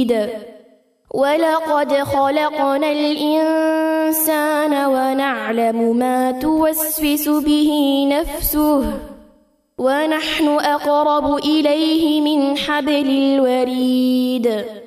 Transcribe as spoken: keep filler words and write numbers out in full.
ولقد خلقنا الإنسان ونعلم ما توسوس به نفسه ونحن أقرب إليه من حبل الوريد